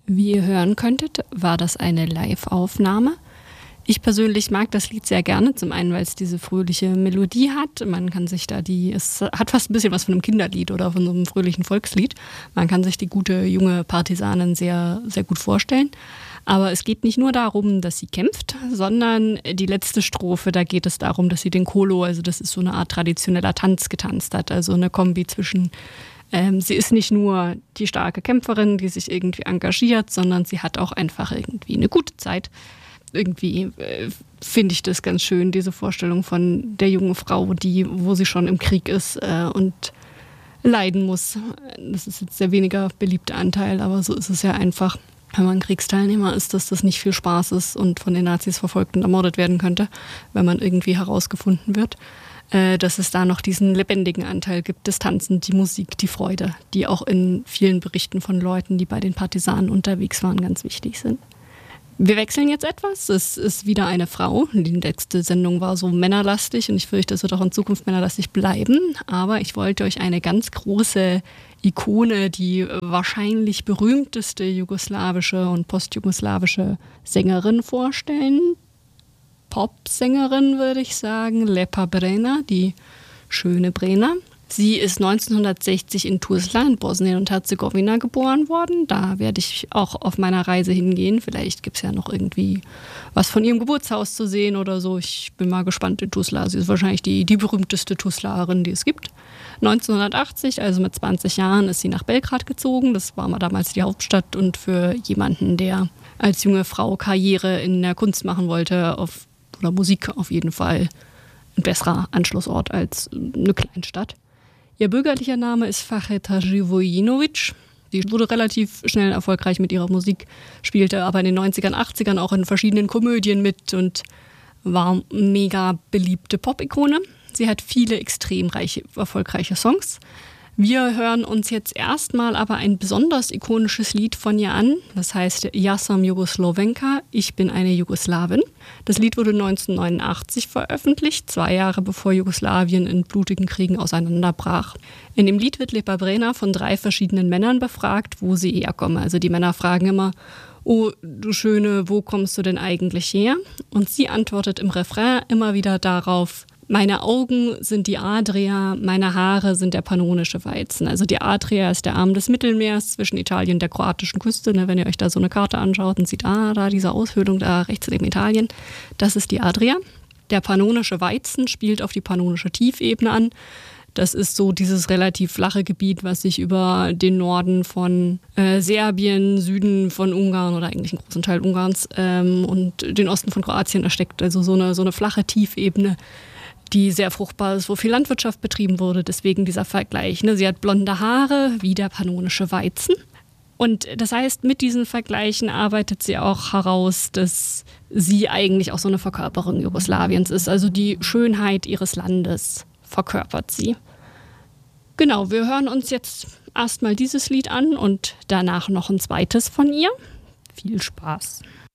Wie ihr hören könntet, war das eine Live-Aufnahme. Ich persönlich mag das Lied sehr gerne, zum einen, weil es diese fröhliche Melodie hat. Man kann sich es hat fast ein bisschen was von einem Kinderlied oder von so einem fröhlichen Volkslied. Man kann sich die gute junge Partisanin sehr, sehr gut vorstellen. Aber es geht nicht nur darum, dass sie kämpft, sondern die letzte Strophe, da geht es darum, dass sie den Kolo, also das ist so eine Art traditioneller Tanz, getanzt hat. Also eine Kombi zwischen, sie ist nicht nur die starke Kämpferin, die sich irgendwie engagiert, sondern sie hat auch einfach irgendwie eine gute Zeit. Irgendwie finde ich das ganz schön, diese Vorstellung von der jungen Frau, wo sie schon im Krieg ist und leiden muss. Das ist jetzt der weniger beliebte Anteil, aber so ist es ja einfach, wenn man Kriegsteilnehmer ist, dass das nicht viel Spaß ist und von den Nazis verfolgt und ermordet werden könnte, wenn man irgendwie herausgefunden wird. Dass es da noch diesen lebendigen Anteil gibt, das Tanzen, die Musik, die Freude, die auch in vielen Berichten von Leuten, die bei den Partisanen unterwegs waren, ganz wichtig sind. Wir wechseln jetzt etwas. Es ist wieder eine Frau. Die letzte Sendung war so männerlastig und ich fürchte, es wird auch in Zukunft männerlastig bleiben. Aber ich wollte euch eine ganz große Ikone, die wahrscheinlich berühmteste jugoslawische und postjugoslawische Sängerin vorstellen. Popsängerin, würde ich sagen. Lepa Brena, die schöne Brena. Sie ist 1960 in Tuzla in Bosnien und Herzegowina geboren worden. Da werde ich auch auf meiner Reise hingehen. Vielleicht gibt es ja noch irgendwie was von ihrem Geburtshaus zu sehen oder so. Ich bin mal gespannt in Tuzla. Sie ist wahrscheinlich die berühmteste Tuzlaerin, die es gibt. 1980, also mit 20 Jahren, ist sie nach Belgrad gezogen. Das war mal damals die Hauptstadt und für jemanden, der als junge Frau Karriere in der Kunst machen wollte, oder Musik auf jeden Fall, ein besserer Anschlussort als eine Kleinstadt. Ihr bürgerlicher Name ist Faheta Živojinović. Sie wurde relativ schnell erfolgreich mit ihrer Musik, spielte aber in den 90ern, 80ern auch in verschiedenen Komödien mit und war mega beliebte Pop-Ikone. Sie hat viele extrem erfolgreiche Songs. Wir hören uns jetzt erstmal aber ein besonders ikonisches Lied von ihr an. Das heißt Ja sam Jugoslovenka, ich bin eine Jugoslawin. Das Lied wurde 1989 veröffentlicht, 2 Jahre bevor Jugoslawien in blutigen Kriegen auseinanderbrach. In dem Lied wird Lepa Brena von 3 verschiedenen Männern befragt, wo sie herkomme. Also die Männer fragen immer, oh du Schöne, wo kommst du denn eigentlich her? Und sie antwortet im Refrain immer wieder darauf, meine Augen sind die Adria, meine Haare sind der pannonische Weizen. Also die Adria ist der Arm des Mittelmeers zwischen Italien und der kroatischen Küste. Wenn ihr euch da so eine Karte anschaut und seht, da diese Aushöhlung da rechts neben Italien, das ist die Adria. Der pannonische Weizen spielt auf die pannonische Tiefebene an. Das ist so dieses relativ flache Gebiet, was sich über den Norden von Serbien, Süden von Ungarn oder eigentlich einen großen Teil Ungarns und den Osten von Kroatien erstreckt. Also so eine flache Tiefebene, die sehr fruchtbar ist, wo viel Landwirtschaft betrieben wurde. Deswegen dieser Vergleich. Sie hat blonde Haare wie der pannonische Weizen. Und das heißt, mit diesen Vergleichen arbeitet sie auch heraus, dass sie eigentlich auch so eine Verkörperung Jugoslawiens ist. Also die Schönheit ihres Landes verkörpert sie. Genau, wir hören uns jetzt erstmal dieses Lied an und danach noch ein zweites von ihr. Viel Spaß.